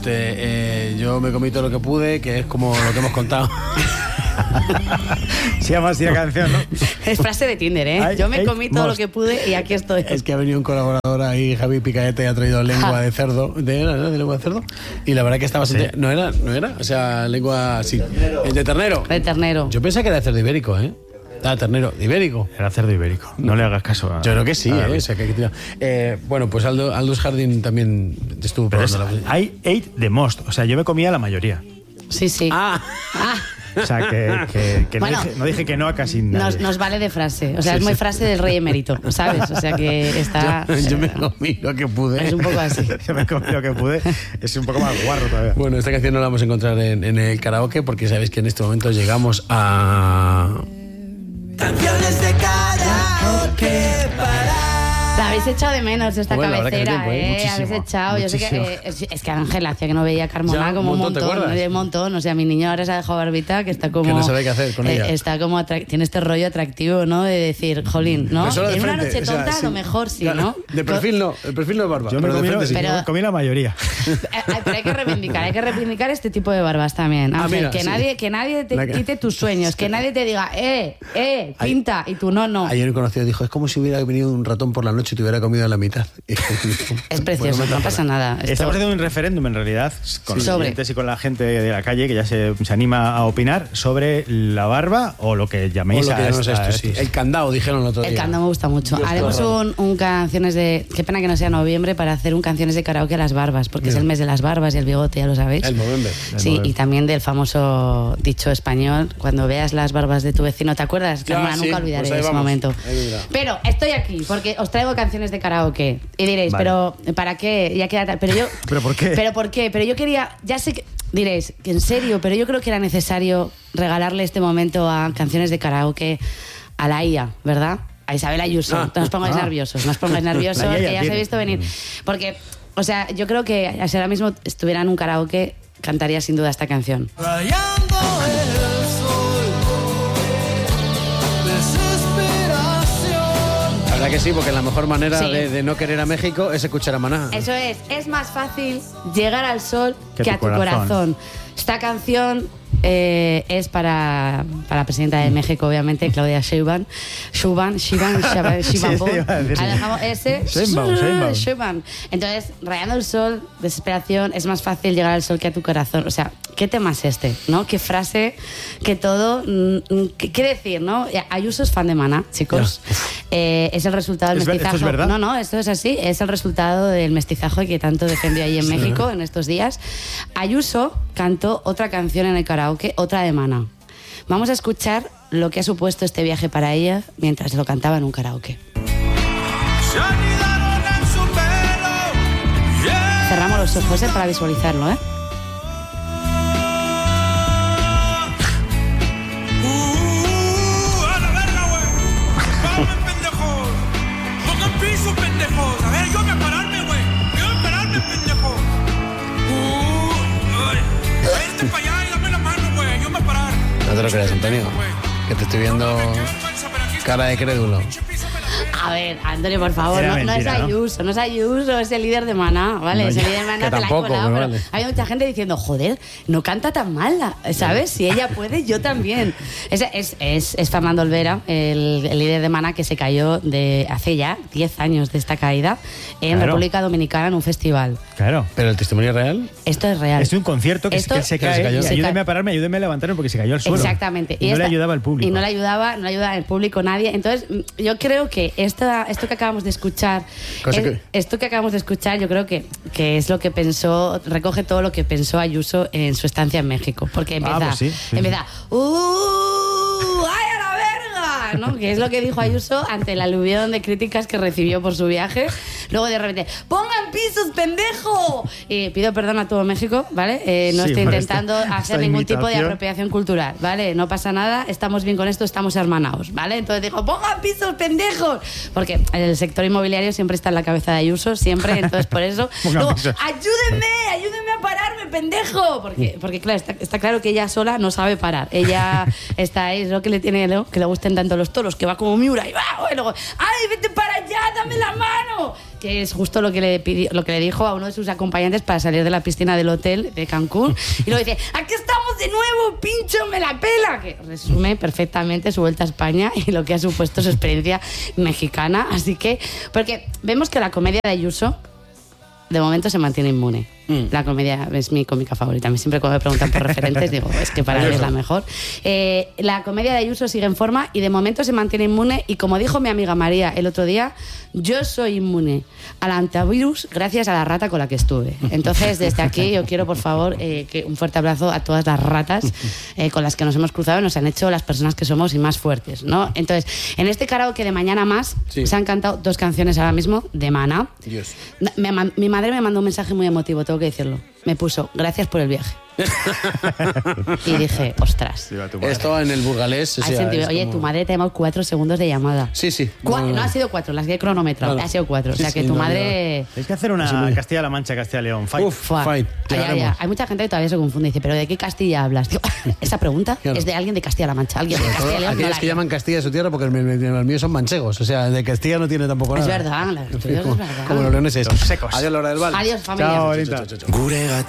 Yo me comí todo lo que pude, que es como lo que hemos contado. Se llama así la canción, ¿no? Es frase de Tinder, ¿eh? Yo me comí todo lo que pude y aquí estoy. Es que ha venido un colaborador ahí, Javi Picaete, y ha traído lengua de cerdo. ¿De lengua de cerdo? Y la verdad que estaba bastante... Sí. No era, o sea, lengua así. De ternero. De ternero. Yo pensé que era de cerdo ibérico, ¿eh? Ternero, ibérico. Era cerdo ibérico. No le hagas caso a... Yo creo que sí, a o sea, que hay que tirar. Bueno, pues Aldous Harding también estuvo Pero probando la... I ate the most. O sea, yo me comía la mayoría. Sí, sí. O sea, que Bueno, no dije que no a casi nada. Nos vale de frase. O sea, es muy frase del rey emérito, ¿sabes? O sea, que está... Yo me comí lo que pude. Es un poco así. Yo me comí lo que pude. Es un poco más guarro todavía. Bueno, esta canción no la vamos a encontrar en el karaoke porque sabéis que en este momento llegamos a... Canciones de karaoke para... La habéis echado de menos esta Bueno, la verdad que cabecera, hace tiempo, ¿eh? Habéis echado. Yo sé que es que Ángel hacía que no veía a Carmona Ya, como un ¿te montón. acuerdas? Un montón. O sea, mi niño ahora se ha dejado barbita, que está como... Que no sabe qué hacer con ella. Está como... Tiene este rollo atractivo, ¿no? De decir, jolín, ¿no? Pero solo de En una frente, noche o sea, tonta, a sí. lo mejor sí, Claro, ¿no? De perfil no, el perfil no es barba. Yo me pero de comí, frente sí. Pero- me comí la mayoría. Pero hay que reivindicar este tipo de barbas también, Ángel. mira, que, sí. nadie te La que- quite tus sueños, que nadie te diga, pinta, y tú no. Ayer un conocido dijo, es como si hubiera venido un ratón por la noche y te hubiera comido la mitad. Es precioso, no pasa nada. Esto- Estamos haciendo un referéndum, en realidad, con los Sobre. clientes y con la gente de la calle que ya se anima a opinar sobre la barba o lo que llaméis O lo que llamamos a esto, sí. El candado, dijeron el otro día. El candado me gusta mucho. Dios, Haremos qué horror. un canciones de... Qué pena que no sea noviembre para hacer un canciones de karaoke a las barbas, porque es el mes de las barbas y el bigote, ya lo sabéis. El Movember. Sí, y también del famoso dicho español, cuando veas las barbas de tu vecino, ¿te acuerdas? Ya, Carmona, sí, nunca olvidaré pues ahí ese vamos. momento. Ahí vendrá. Pero estoy aquí porque os traigo canciones de karaoke y diréis, Vale. pero ¿para qué? Ya queda tal. Pero yo... ¿Pero por qué? ¿Pero por qué? Pero yo quería... Ya sé que... Diréis, que en serio, pero yo creo que era necesario regalarle este momento a canciones de karaoke a la IA, ¿verdad? A Isabel Ayuso. No os pongáis nerviosos, no os pongáis nerviosos, La que IA ya os he tiene. visto venir. Porque, o sea, yo creo que si ahora mismo estuviera en un karaoke, cantaría sin duda esta canción. Rayando el sol, desesperación. La verdad que sí, porque la mejor manera Sí. de no querer a México es escuchar a Maná. Eso es más fácil llegar al sol Que que tu a tu corazón. Esta canción es para la presidenta de México, obviamente, Claudia Sheinbaum. Sheinbaum. Sí, iba a decir. Dejamos ese. Sheinbaum. Sheinbaum. Entonces, rayando el sol, desesperación, es más fácil llegar al sol que a tu corazón. O sea, ¿qué tema es este? ¿No? ¿Qué frase? ¿Qué todo? ¿Qué decir, no? Ayuso es fan de Maná, chicos. Es el resultado del ¿Esto es mestizajo. verdad? No, esto es así. Es el resultado del mestizaje que tanto defendió ahí en México en estos días. Ayuso cantó otra canción en el karaoke, otra de Maná. Vamos a escuchar lo que ha supuesto este viaje para ella mientras lo cantaba en un karaoke. Se anidaron en su pelo. Yeah. Cerramos los ojos para visualizarlo, ¿eh? A la verga, güey. Párame, pendejos. Pongan piso, pendejos. A ver, ayúdame a pararme, güey. Ayúdame a pararme, pendejo. Ay. Vente para allá y dame la mano, güey. Ayúdame a parar. No te lo creas, Antonio. Que te estoy viendo cara de crédulo. A ver, Antonio, por favor, Era no mentira, es ¿no? Ayuso, no es Ayuso, es el líder de Maná, ¿vale? No, es el ya, líder de Maná, que te la he tampoco, colado, me pero vale. hay mucha gente diciendo, joder, no canta tan mal, ¿sabes? Si ella puede, yo también. Es Fernando Olvera, el líder de Maná, que se cayó hace ya 10 años de esta caída en Claro. República Dominicana en un festival. Claro. Pero el testimonio real... Esto es real. Es un concierto que Esto- él se que cae. se cayó. Y Se ayúdeme cae. a pararme, ayúdeme a levantarme porque se cayó al suelo. Exactamente. Y no le esta- ayudaba el público. Y no le ayudaba el público, nadie. Entonces, yo creo que esto que acabamos de escuchar, Cosa que- esto que acabamos de escuchar, yo creo que es lo que pensó, recoge todo lo que pensó Ayuso en su estancia en México. Porque empieza, pues sí, sí. empieza, ¡ay, a la verga! ¿No? Que es lo que dijo Ayuso ante el aluvión de críticas que recibió por su viaje. Luego de repente, ¡pongan pisos, pendejo! Y pido perdón a todo México, ¿vale? No Sí, estoy por intentando esta hacer ningún tipo de imitación. apropiación cultural, ¿vale? No pasa nada, estamos bien con esto, estamos hermanados, ¿vale? Entonces dijo, ¡pongan pisos, pendejos! Porque el sector inmobiliario siempre está en la cabeza de Ayuso, siempre, entonces por eso... Pongan Luego, pisos. ¡ayúdenme a pararme, pendejo! Porque claro, está claro que ella sola no sabe parar. Ella está ahí, es lo que le tiene, que le gusten tanto los toros, que va como Miura y va, y luego, ¡ay, vete para allá, dame la mano! que es justo lo que le dijo a uno de sus acompañantes para salir de la piscina del hotel de Cancún. Y luego dice, aquí estamos de nuevo, pincho, me la pela. Que resume perfectamente su vuelta a España y lo que ha supuesto su experiencia mexicana. Así que, porque vemos que la comedia de Ayuso de momento se mantiene inmune. La comedia es mi cómica favorita. A mí siempre cuando me preguntan por referentes digo, es que para mí es la mejor. La comedia de Ayuso sigue en forma y de momento se mantiene inmune. Y como dijo mi amiga María el otro día, yo soy inmune al antivirus gracias a la rata con la que estuve. Entonces, desde aquí yo quiero, por favor, que un fuerte abrazo a todas las ratas con las que nos hemos cruzado y nos han hecho las personas que somos y más fuertes, ¿no? Entonces, en este karaoke de Mañana Más se han cantado 2 canciones ahora mismo de Maná. Dios. Mi madre me mandó un mensaje muy emotivo, tengo que decirlo. Me puso, gracias por el viaje. Y dije, ostras. Esto en el burgalés. O sea, oye, tu madre te ha llamado 4 segundos de llamada. Sí. No ha sido 4, las que he cronometrado. Ha sido 4. O sea que tu madre. Hay que hacer una Castilla-La Mancha, Castilla-León. Fight. Fight. Hay mucha gente que todavía se confunde y dice, ¿pero de qué Castilla hablas? Digo, esa pregunta es de alguien de Castilla-La Mancha. Alguien de Castilla-León. Aquellos que llaman Castilla de su tierra porque los míos son manchegos. O sea, de Castilla no tiene tampoco nada. Es verdad, es verdad. Como los leoneses. Secos. Adiós, Laura del Val. Adiós, familia. Chao, bonita. Guregatik